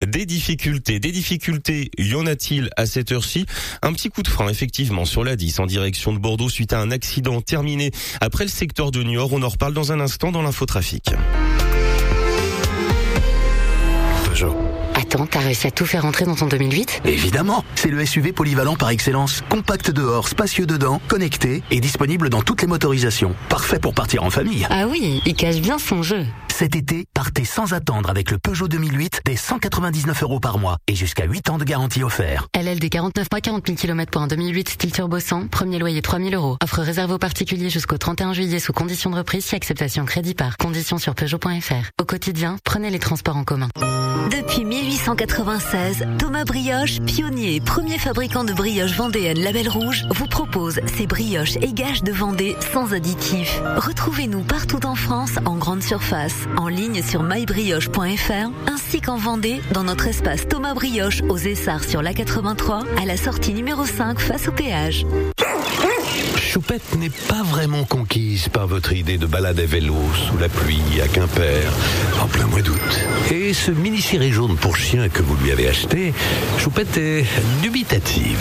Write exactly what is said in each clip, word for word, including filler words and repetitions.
des difficultés. Des difficultés, y en a-t-il à cette heure-ci? Un petit coup de frein, effectivement, sur la dix en direction de Bordeaux suite à un accident terminé après le secteur de Niort. On en reparle dans un instant dans l'infotrafic. Peugeot. Attends, t'as réussi à tout faire rentrer dans ton deux mille huit ? Évidemment, c'est le S U V polyvalent par excellence. Compact dehors, spacieux dedans, connecté et disponible dans toutes les motorisations. Parfait pour partir en famille. Ah oui, il cache bien son jeu. Cet été, partez sans attendre avec le Peugeot deux mille huit dès cent quatre-vingt-dix-neuf euros par mois et jusqu'à huit ans de garantie offert. L L D quarante-neuf mois, quarante mille kilomètres pour un deux mille huit style turbo cent, premier loyer trois mille euros. Offre réservée aux particuliers jusqu'au trente et un juillet sous conditions de reprise si acceptation crédit par. Conditions sur Peugeot point F R. Au quotidien, prenez les transports en commun. Depuis mille huit cent quatre-vingt-seize, Thomas Brioche, pionnier et premier fabricant de brioches vendéennes Label Rouge, vous propose ses brioches et gages de Vendée sans additifs. Retrouvez-nous partout en France en grande surface, en ligne sur my brioche point F R, ainsi qu'en Vendée dans notre espace Thomas Brioche aux Essarts sur l'A quatre-vingt-trois, à la sortie numéro cinq face au péage. Choupette n'est pas vraiment conquise par votre idée de balade à vélo sous la pluie à Quimper en plein mois d'août. Et ce mini-ciré jaune pour chien que vous lui avez acheté, Choupette est dubitative.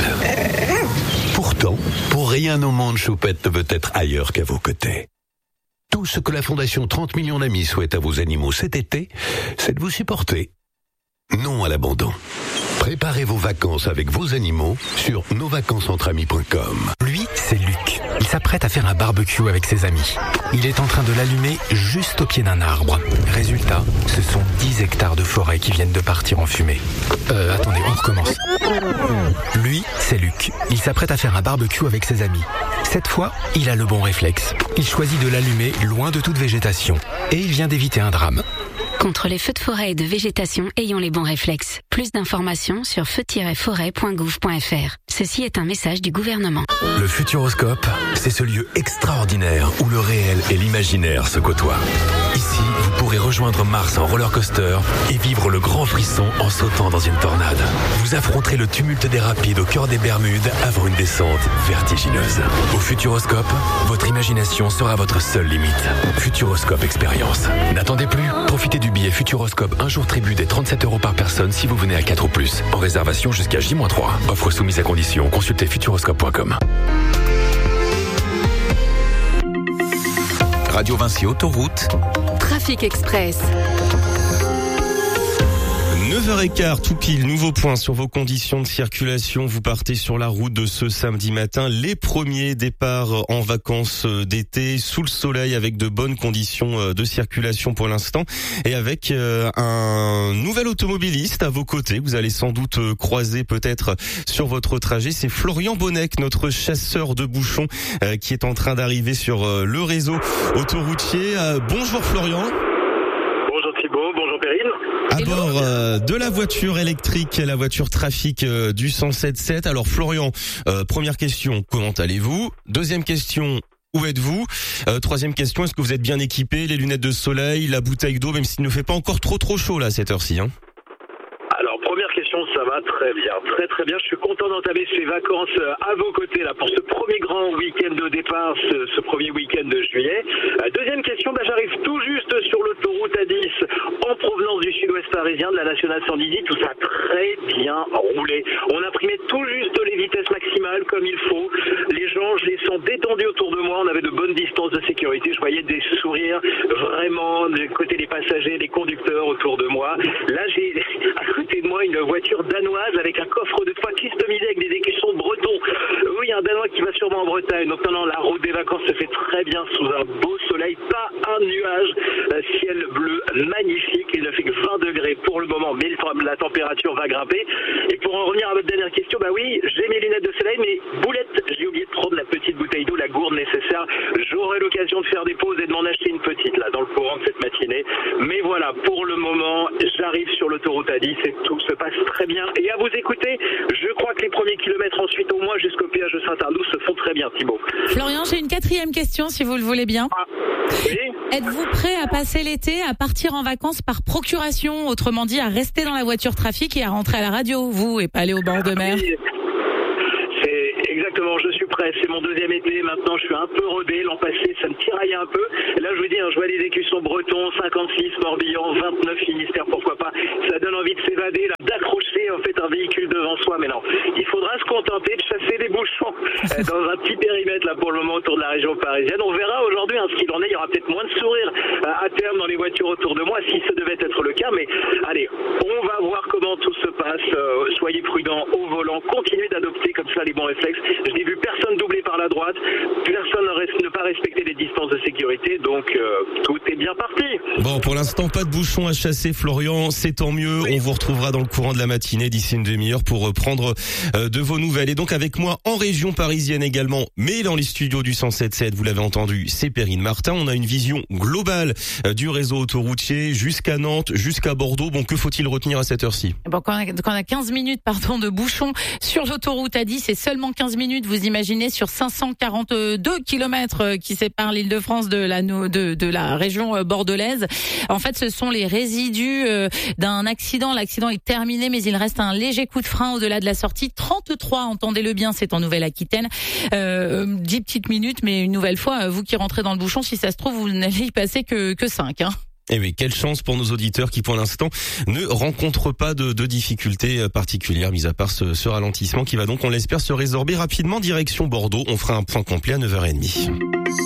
Pourtant, pour rien au monde, Choupette ne veut être ailleurs qu'à vos côtés. Tout ce que la Fondation trente millions d'amis souhaite à vos animaux cet été, c'est de vous supporter. Non à l'abandon. Préparez vos vacances avec vos animaux sur nos vacances entre amis point com. Lui, c'est Luc. Il s'apprête à faire un barbecue avec ses amis. Il est en train de l'allumer juste au pied d'un arbre. Résultat, ce sont dix hectares de forêt qui viennent de partir en fumée. Euh, attendez, on recommence. Lui, c'est Luc. Il s'apprête à faire un barbecue avec ses amis. Cette fois, il a le bon réflexe. Il choisit de l'allumer loin de toute végétation. Et il vient d'éviter un drame. Contre les feux de forêt et de végétation, ayons les bons réflexes. Plus d'informations sur feu tiret forêt point gouv point F R. Ceci est un message du gouvernement. Le Futuroscope, c'est ce lieu extraordinaire où le réel et l'imaginaire se côtoient. Ici, vous pourrez rejoindre Mars en roller coaster et vivre le grand frisson en sautant dans une tornade. Vous affronterez le tumulte des rapides au cœur des Bermudes avant une descente vertigineuse. Au Futuroscope, votre imagination sera votre seule limite. Futuroscope Expérience. N'attendez plus, profitez du billet Futuroscope un jour tribu des trente-sept euros par personne si vous venez à quatre ou plus. En réservation jusqu'à J moins trois. Offre soumise à condition. Consultez futuroscope point com. Radio Vinci Autoroute. Trafic Express. neuf heures quinze, tout pile, nouveau point sur vos conditions de circulation. Vous partez sur la route de ce samedi matin. Les premiers départs en vacances d'été, sous le soleil, avec de bonnes conditions de circulation pour l'instant. Et avec un nouvel automobiliste à vos côtés, vous allez sans doute croiser peut-être sur votre trajet. C'est Florian Bonnec, notre chasseur de bouchons, qui est en train d'arriver sur le réseau autoroutier. Bonjour Florian. Bonjour Thibaut, bonjour Perrine. À bord euh, de la voiture électrique, la voiture trafic euh, du cent sept sept. Alors Florian, euh, première question, comment allez-vous? Deuxième question, où êtes-vous? euh, Troisième question, est-ce que vous êtes bien équipé? Les lunettes de soleil, la bouteille d'eau, même s'il ne fait pas encore trop trop chaud là à cette heure-ci, hein? Alors première question, ça va très bien, très très bien. Je suis content d'entamer ces vacances à vos côtés là pour ce premier grand week-end de départ, ce, ce premier week-end de juillet. Euh, deuxième question, bah, j'arrive tout juste sur l'autoroute A dix en provenance du sud-ouest parisien de la nationale cent dix-huit. Tout ça a très bien roulé. On imprimait tout juste les vitesses maximales comme il faut. Les gens, je les sens détendus autour de moi. On avait de bonnes distances de sécurité. Je voyais des sourires vraiment du côté des passagers, des conducteurs autour de moi. Là, j'ai à côté de moi une voiture danoise avec un coffre de toit customisé avec des écussons bretons. Oui, un Danois qui va sûrement en Bretagne. Donc, non, non, la route des vacances se fait très bien sous un beau soleil. Pas un nuage. Ciel bleu magnifique. Il ne fait que vingt degrés pour le moment, mais la température va grimper. Et pour en revenir à votre dernière question, bah oui, j'ai mes lunettes de soleil, mais boulette, j'ai oublié de prendre la petite bouteille d'eau, la gourde nécessaire. J'aurai l'occasion de faire des pauses et de m'en acheter une petite, là, dans le courant de cette matinée. Mais voilà, pour le moment, j'arrive sur l'autoroute A dix et tout se passe très bien. Et à vous écouter, je crois que les premiers kilomètres ensuite, au moins jusqu'au péage de Saint-Arnoux, se font très bien, Thibaut. Florian, j'ai une quatrième question, si vous le voulez bien. Ah, oui. Êtes-vous prêt à passer l'été, à partir en vacances par procuration, autrement dit, à rester dans la voiture trafic et à rentrer à la radio, vous, et pas aller au bord de mer? C'est exactement exactement, je suis prêt. C'est mon deuxième été. Maintenant, je suis un peu rodé. L'an passé, ça me tiraillait un peu. Et là, je vous dis, hein, je vois des écussons bretons, cinquante-six, Morbihan, vingt-neuf, Finistère, pourquoi pas. Ça donne envie de s'évader, là, d'accrocher en fait un véhicule devant soi. Mais non, il faudra se contenter de chasser des bouchons euh, dans un petit périmètre là pour le moment autour de la région parisienne. On verra aujourd'hui hein, ce qu'il en est. Il y aura peut-être moins de sourires euh, à terme dans les voitures autour de moi, si ce devait être le cas. Mais allez, on va voir comment tout se passe. Euh, soyez prudents au volant. Continuez d'adopter comme ça les bons réflexes. Je n'ai vu personne doubler par la droite, personne ne, reste, ne pas respecter les distances de sécurité. Donc euh, tout est bien parti. Bon, pour l'instant, pas de bouchons à chasser, Florian. C'est tant mieux. Oui. On vous retrouvera dans le courant de la matinée d'ici une demi-heure pour prendre euh, de vos nouvelles. Et donc avec moi en région parisienne également, mais dans les studios du cent sept virgule sept, vous l'avez entendu, c'est Perrine Martin. On a une vision globale euh, du réseau autoroutier jusqu'à Nantes, jusqu'à Bordeaux. Bon, que faut-il retenir à cette heure-ci? Bon, quand on a, quand on a quinze minutes pardon, de bouchons sur l'autoroute A dix, c'est seulement quinze minutes, vous imaginez, sur cinq cent quarante-deux kilomètres qui séparent l'Île-de-France de la, de, de la région bordelaise. En fait, ce sont les résidus d'un accident. L'accident est terminé, mais il reste un léger coup de frein au-delà de la sortie. trente-trois, entendez-le bien, c'est en Nouvelle-Aquitaine. Euh, dix petites minutes, mais une nouvelle fois, vous qui rentrez dans le bouchon, si ça se trouve, vous n'allez y passer que, que cinq, hein. Eh oui, quelle chance pour nos auditeurs qui, pour l'instant, ne rencontrent pas de, de difficultés particulières, mis à part ce, ce ralentissement qui va donc, on l'espère, se résorber rapidement direction Bordeaux. On fera un point complet à neuf heures trente.